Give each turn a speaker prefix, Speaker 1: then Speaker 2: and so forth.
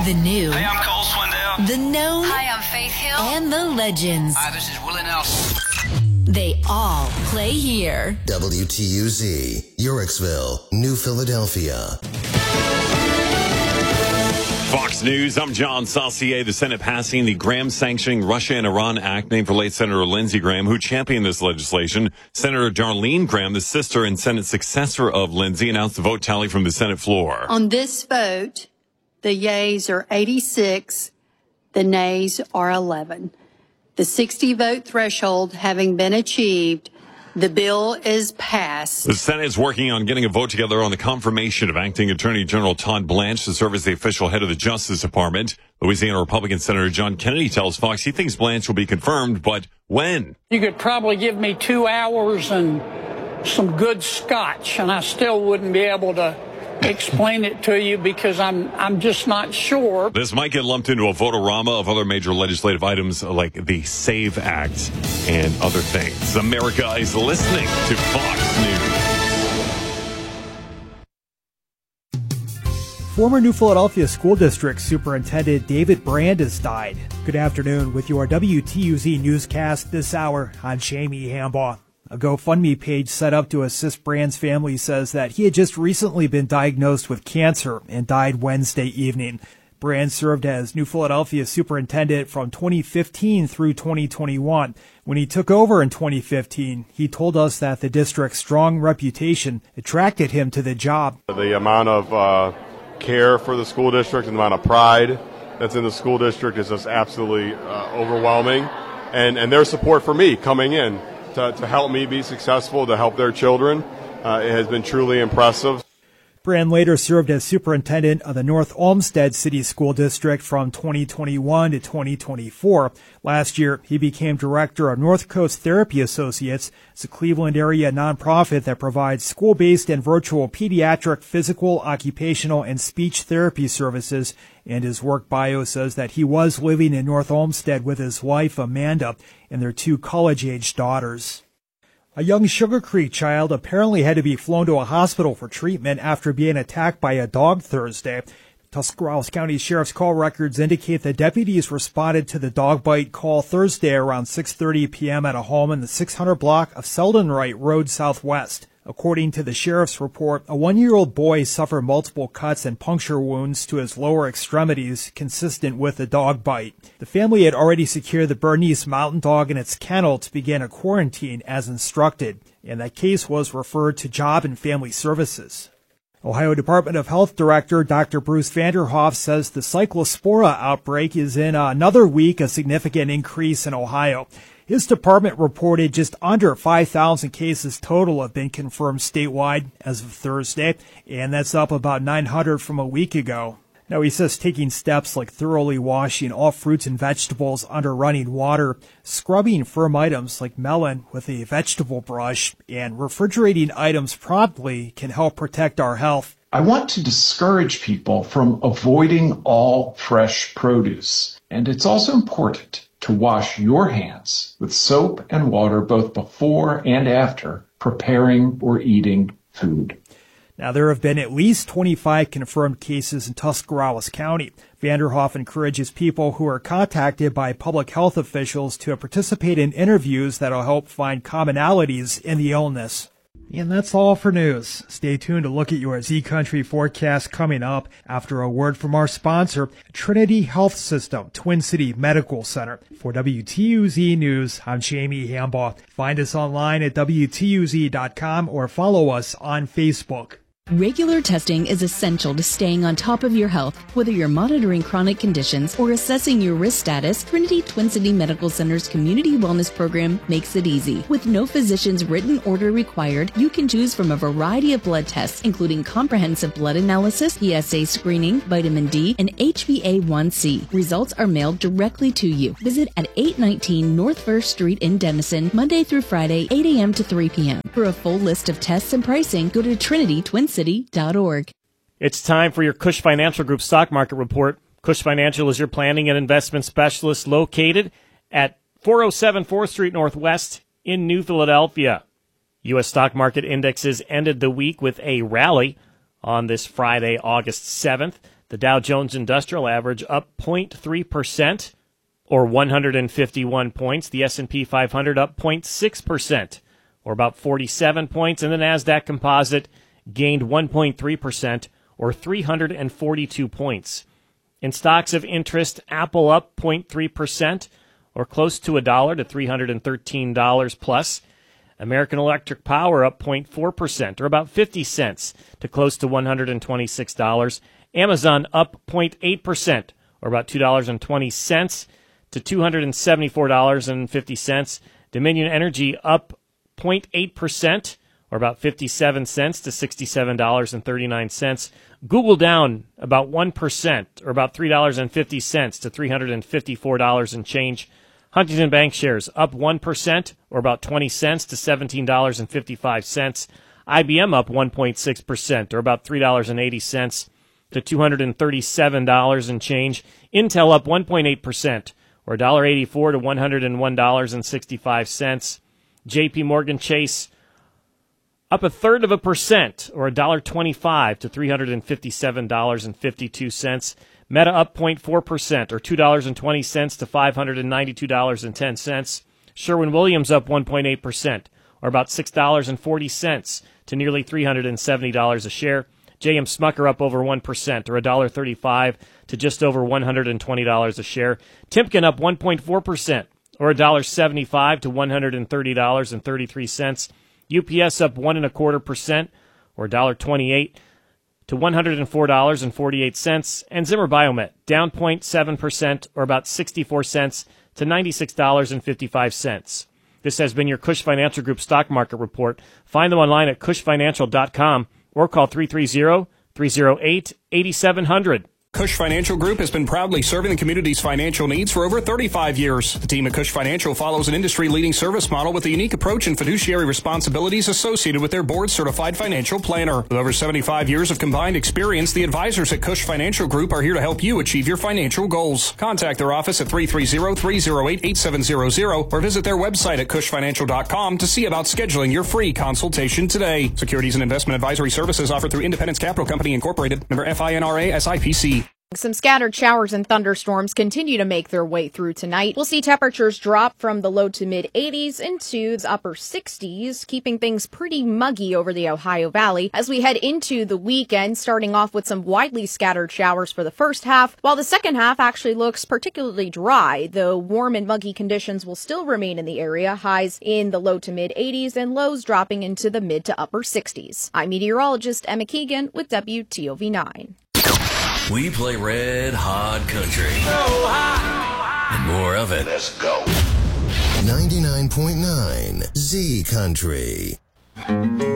Speaker 1: The new.
Speaker 2: Hey, I'm Cole Swindell.
Speaker 1: The known.
Speaker 3: Hi, I'm Faith Hill.
Speaker 1: And the legends.
Speaker 2: Hi, this is Willie Nelson.
Speaker 1: They all play here.
Speaker 4: WTUZ, Urixville, New Philadelphia.
Speaker 5: Fox News, I'm John Saucier. The Senate passing the Graham Sanctioning Russia and Iran Act, named for late Senator Lindsey Graham, who championed this legislation. Senator Darlene Graham, the sister and Senate successor of Lindsey, announced the vote tally from the Senate floor.
Speaker 6: On this vote, the yeas are 86, the nays are 11. The 60-vote threshold having been achieved, the bill is passed.
Speaker 5: The Senate is working on getting a vote together on the confirmation of Acting Attorney General Todd Blanche to serve as the official head of the Justice Department. Louisiana Republican Senator John Kennedy tells Fox he thinks Blanche will be confirmed, but when?
Speaker 7: You could probably give me 2 hours and some good scotch, and I still wouldn't be able to explain it to you because I'm just not sure. This might get lumped into a votorama of other major legislative items like the SAVE Act and other things. America is listening to Fox News.
Speaker 8: Former New Philadelphia School District Superintendent David Brandes died. Good afternoon. With your WTUZ newscast this hour, I'm Jamie Hambaugh. A GoFundMe page set up to assist Brand's family says that he had just recently been diagnosed with cancer and died Wednesday evening. Brand served as New Philadelphia superintendent from 2015 through 2021. When he took over in 2015, he told us that the district's strong reputation attracted him to the job.
Speaker 9: The amount of care for the school district and the amount of pride that's in the school district is just absolutely overwhelming. And their support for me coming in to help me be successful, to help their children, it has been truly impressive.
Speaker 8: Brand later served as superintendent of the North Olmsted City School District from 2021 to 2024. Last year, he became director of North Coast Therapy Associates. It's a Cleveland area nonprofit that provides school-based and virtual pediatric, physical, occupational, and speech therapy services. And his work bio says that he was living in North Olmsted with his wife, Amanda, and their 2 college-age daughters. A young Sugar Creek child apparently had to be flown to a hospital for treatment after being attacked by a dog Thursday. Tuscarawas County Sheriff's call records indicate that deputies responded to the dog bite call Thursday around 6:30 p.m. at a home in the 600 block of Seldenwright Road Southwest. According to the sheriff's report, a 1-year-old boy suffered multiple cuts and puncture wounds to his lower extremities consistent with the dog bite. The family had already secured the Bernese Mountain Dog in its kennel to begin a quarantine as instructed, and that case was referred to Job and Family Services. Ohio Department of Health Director Dr. Bruce Vanderhoff says the Cyclospora outbreak is in another week a significant increase in Ohio. His department reported just under 5,000 cases total have been confirmed statewide as of Thursday, and that's up about 900 from a week ago. Now, he says taking steps like thoroughly washing all fruits and vegetables under running water, scrubbing firm items like melon with a vegetable brush, and refrigerating items promptly can help protect our health.
Speaker 10: I want to discourage people from avoiding all fresh produce, and it's also important to wash your hands with soap and water both before and after preparing or eating food.
Speaker 8: Now, there have been at least 25 confirmed cases in Tuscarawas County. Vanderhoff encourages people who are contacted by public health officials to participate in interviews that will help find commonalities in the illness. And that's all for news. Stay tuned to look at your Z Country forecast coming up after a word from our sponsor, Trinity Health System, Twin City Medical Center. For WTUZ News, I'm Jamie Hambaugh. Find us online at WTUZ.com or follow us on Facebook.
Speaker 11: Regular testing is essential to staying on top of your health. Whether you're monitoring chronic conditions or assessing your risk status, Trinity Twin City Medical Center's Community Wellness Program makes it easy. With no physician's written order required, you can choose from a variety of blood tests, including comprehensive blood analysis, PSA screening, vitamin D, and HbA1c. Results are mailed directly to you. Visit at 819 North 1st Street in Denison, Monday through Friday, 8 a.m. to 3 p.m. For a full list of tests and pricing, go to TrinityTwinCity.org.
Speaker 12: It's time for your Cush Financial Group Stock Market Report. Cush Financial is your planning and investment specialist located at 407 4th Street Northwest in New Philadelphia. U.S. stock market indexes ended the week with a rally on this Friday, August 7th. The Dow Jones Industrial Average up 0.3%, or 151 points. The S&P 500 up 0.6%, or about 47 points. And the NASDAQ Composite gained 1.3%, or 342 points. In stocks of interest, Apple up 0.3%, or close to $1 to $313 plus. American Electric Power up 0.4%, or about 50 cents to close to $126. Amazon up 0.8%, or about $2.20 to $274.50. Dominion Energy up 0.8%, or about 57 cents to $67.39. Google down about 1%, or about $3.50 to $354 and change. Huntington Bank shares up 1%, or about 20 cents to $17.55. IBM up 1.6%, or about $3.80 to $237 and change. Intel up 1.8%, or $1.84 to $101.65. JP Morgan Chase up 1/3%, or $1.25 to $357.52. Meta up 0.4%, or $2.20 to $592.10. Sherwin-Williams up 1.8%, or about $6.40 to nearly $370 a share. J.M. Smucker up over 1%, or $1.35 to just over $120 a share. Timken up 1.4%, or $1.75 to $130.33. UPS up 1.25%, or $1.28 to $104.48. And Zimmer Biomet down 0.7%, or about 64 cents to $96.55. This has been your Cush Financial Group Stock Market Report. Find them online at cushfinancial.com or call 330-308-8700.
Speaker 3: Cush Financial Group has been proudly serving the community's financial needs for over 35 years. The team at Cush Financial follows an industry-leading service model with a unique approach and fiduciary responsibilities associated with their board-certified financial planner. With over 75 years of combined experience, the advisors at Cush Financial Group are here to help you achieve your financial goals. Contact their office at 330-308-8700 or visit their website at cushfinancial.com to see about scheduling your free consultation today. Securities and investment advisory services offered through Independence Capital Company Incorporated, member FINRA SIPC.
Speaker 13: Some scattered showers and thunderstorms continue to make their way through tonight. We'll see temperatures drop from the low to mid 80s into the upper 60s, keeping things pretty muggy over the Ohio Valley as we head into the weekend, starting off with some widely scattered showers for the first half, while the second half actually looks particularly dry, though warm and muggy conditions will still remain in the area, highs in the low to mid 80s and lows dropping into the mid to upper 60s. I'm meteorologist Emma Keegan with WTOV9.
Speaker 14: We play red hot country. And more of it. Let's go.
Speaker 4: 99.9 Z Country.